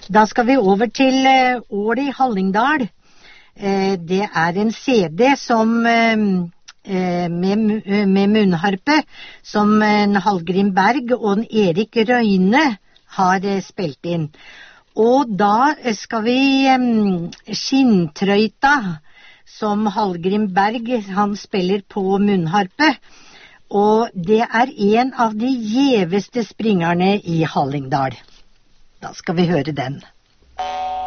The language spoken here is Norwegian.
Da skal vi over til Ål i Hallingdal. Det en CD som med munnharpe som Hallgrim Berg og Erik Røyne har spilt inn. Og da skal vi Skinntrøyta som Hallgrim Berg, han spiller på munnharpe. Og det en av de gjeveste springerne i Hallingdal. Da skal vi høre den.